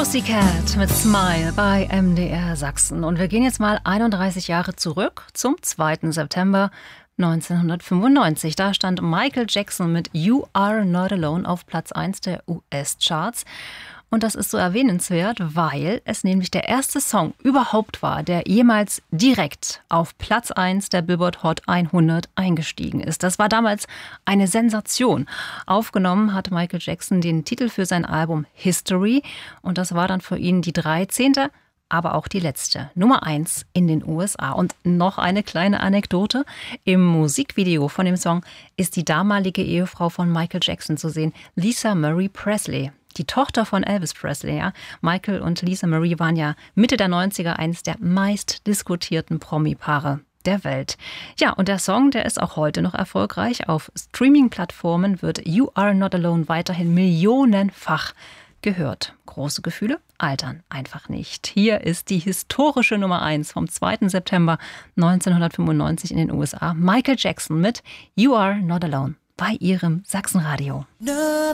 Pussycat mit Smile bei MDR Sachsen. Und wir gehen jetzt mal 31 Jahre zurück zum 2. September 1995. Da stand Michael Jackson mit You Are Not Alone auf Platz 1 der US-Charts. Und das ist so erwähnenswert, weil es nämlich der erste Song überhaupt war, der jemals direkt auf Platz 1 der Billboard Hot 100 eingestiegen ist. Das war damals eine Sensation. Aufgenommen hat Michael Jackson den Titel für sein Album History. Und das war dann für ihn die 13., aber auch die letzte Nummer 1 in den USA. Und noch eine kleine Anekdote. Im Musikvideo von dem Song ist die damalige Ehefrau von Michael Jackson zu sehen, Lisa Marie Presley. Die Tochter von Elvis Presley, ja. Michael und Lisa Marie waren ja Mitte der 90er eines der meist diskutierten Promi-Paare der Welt. Ja, und der Song, der ist auch heute noch erfolgreich. Auf Streaming-Plattformen wird You Are Not Alone weiterhin millionenfach gehört. Große Gefühle altern einfach nicht. Hier ist die historische Nummer 1 vom 2. September 1995 in den USA. Michael Jackson mit You Are Not Alone bei Ihrem Sachsenradio. Nothing